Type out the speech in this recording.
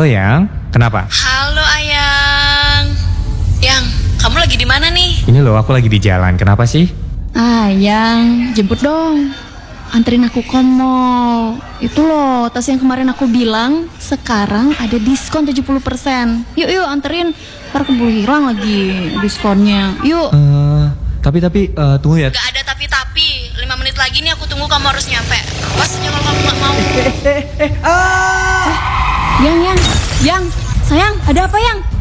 Halo Yang, kenapa? Halo Ayang. Yang, kamu lagi di mana nih? Ini loh, aku lagi di jalan. Kenapa sih? Yang jemput dong. Anterin aku ke mall. Itu loh, tas yang kemarin aku bilang sekarang ada diskon 70%. Yuk anterin. Ntar keburu hilang lagi diskonnya. Yuk. Tapi tunggu ya. Gak ada tapi-tapi. 5 menit lagi nih aku tunggu, kamu harus nyampe. Awas aja kalau kamu gak mau. Yang, sayang, ada apa Yang?